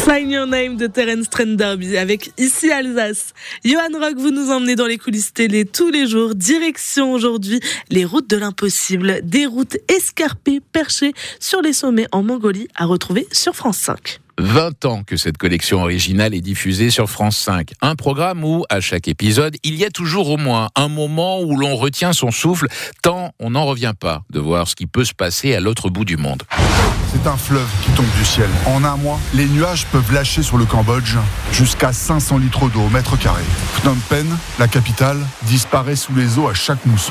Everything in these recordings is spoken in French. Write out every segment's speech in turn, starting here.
Sign Your Name de Terence Trent D'Arby avec Ici Alsace. Johan Rock, vous nous emmenez dans les coulisses télé tous les jours. Direction aujourd'hui les routes de l'impossible. Des routes escarpées, perchées sur les sommets en Mongolie à retrouver sur France 5. 20 ans que cette collection originale est diffusée sur France 5. Un programme où, à chaque épisode, il y a toujours au moins un moment où l'on retient son souffle, tant on n'en revient pas de voir ce qui peut se passer à l'autre bout du monde. C'est un fleuve qui tombe du ciel. En un mois, les nuages peuvent lâcher sur le Cambodge jusqu'à 500 litres d'eau au mètre carré. Phnom Penh, la capitale, disparaît sous les eaux à chaque mousson.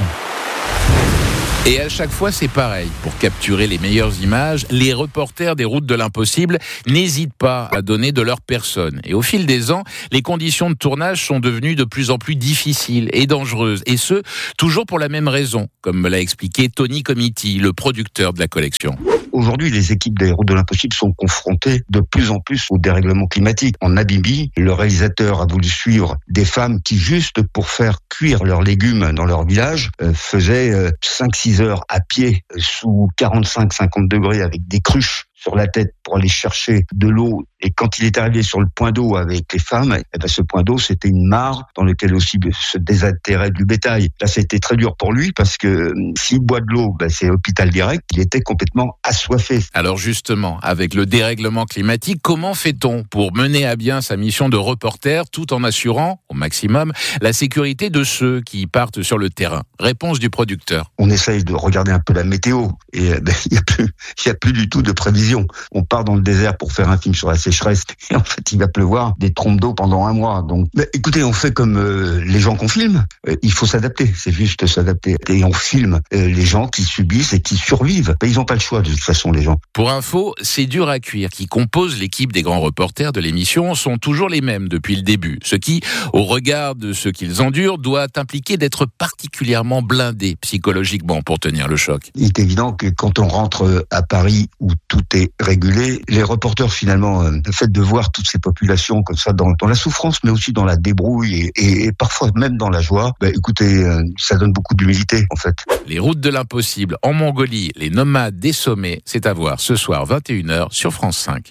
Et à chaque fois, c'est pareil. Pour capturer les meilleures images, les reporters des routes de l'impossible n'hésitent pas à donner de leur personne. Et au fil des ans, les conditions de tournage sont devenues de plus en plus difficiles et dangereuses. Et ce, toujours pour la même raison, comme me l'a expliqué Tony Comiti, le producteur de la collection. Aujourd'hui, les équipes des routes de l'impossible sont confrontées de plus en plus au dérèglement climatique. En Namibie, le réalisateur a voulu suivre des femmes qui, juste pour faire cuire leurs légumes dans leur village, faisaient 5-6 heures à pied sous 45-50 degrés avec des cruches sur la tête pour aller chercher de l'eau. Et quand il est arrivé sur le point d'eau avec les femmes, ce point d'eau, c'était une mare dans laquelle aussi se désaltérait du bétail. Là, c'était très dur pour lui parce que s'il boit de l'eau, c'est hôpital direct. Il était complètement assoiffé. Alors justement, avec le dérèglement climatique, comment fait-on pour mener à bien sa mission de reporter tout en assurant, au maximum, la sécurité de ceux qui partent sur le terrain? Réponse du producteur. On essaye de regarder un peu la météo et il y a plus du tout de prévision. On part dans le désert pour faire un film sur la sécheresse et en fait il va pleuvoir des trompes d'eau pendant un mois. Donc, écoutez, on fait comme les gens qu'on filme. Il faut s'adapter, c'est juste s'adapter. Et on filme les gens qui subissent et qui survivent. Ils n'ont pas le choix de toute façon, les gens. Pour info, ces durs à cuire qui composent l'équipe des grands reporters de l'émission sont toujours les mêmes depuis le début. Ce qui, au regard de ce qu'ils endurent, doit impliquer d'être particulièrement blindés psychologiquement pour tenir le choc. Il est évident que quand on rentre à Paris où tout est régulé, les reporters finalement, le fait de voir toutes ces populations comme ça dans la souffrance, mais aussi dans la débrouille et parfois même dans la joie, écoutez, ça donne beaucoup d'humilité en fait. Les routes de l'impossible en Mongolie, les nomades des sommets, c'est à voir ce soir 21h sur France 5.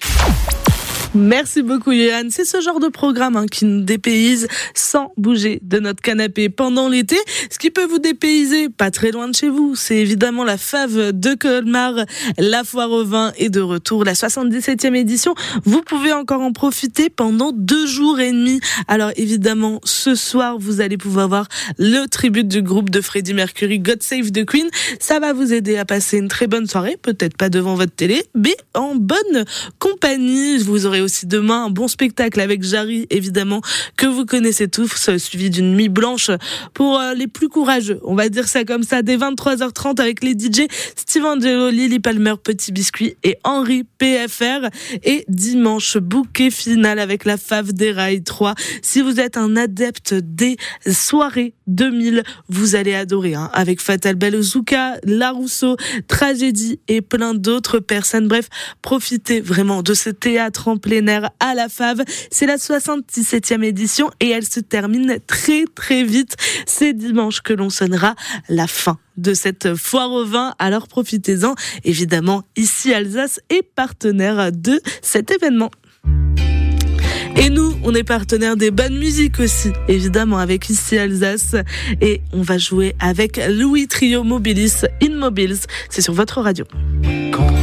Merci beaucoup Johan. C'est ce genre de programme qui nous dépayse sans bouger de notre canapé pendant l'été. Ce qui peut vous dépayser pas très loin de chez vous, c'est évidemment la fave de Colmar. La foire au vin est de retour, la 77e édition. Vous pouvez encore en profiter pendant 2 jours et demi. Alors évidemment, ce soir, vous allez pouvoir voir le tribut du groupe de Freddie Mercury, God Save the Queen. Ça va vous aider à passer une très bonne soirée, peut-être pas devant votre télé, mais en bonne compagnie. Vous aurez aussi demain un bon spectacle avec Jarry, évidemment, que vous connaissez tous, suivi d'une nuit blanche pour les plus courageux. On va dire ça comme ça, dès 23h30 avec les DJ Steve Angelo, Lily Palmer, Petit Biscuit et Henri PFR. Et dimanche, bouquet final avec la Fave des Rails 3. Si vous êtes un adepte des soirées 2000, vous allez adorer, avec Fatal Bazooka, La Rousseau, Tragédie et plein d'autres personnes. Bref, profitez vraiment de ce théâtre en plein air à la Fave. C'est la 77e édition et elle se termine très très vite. C'est dimanche que l'on sonnera la fin de cette foire au vin. Alors profitez-en. Évidemment, Ici Alsace est partenaire de cet événement. Et nous, on est partenaire des bonnes musiques aussi, évidemment, avec Ici Alsace. Et on va jouer avec Louis Trio Mobilis, Immobiles. C'est sur votre radio.